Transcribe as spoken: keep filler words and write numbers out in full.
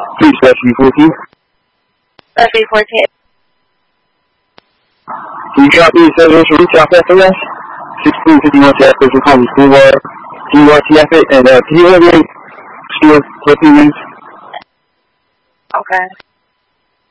Please, Specialty fourteen. Specialty fourteen. Can you copy the reservation reach out after us? sixteen fifty-one South Coast College Boulevard. G Y T F it, and uh, can you hold me for fifteen minutes? Okay.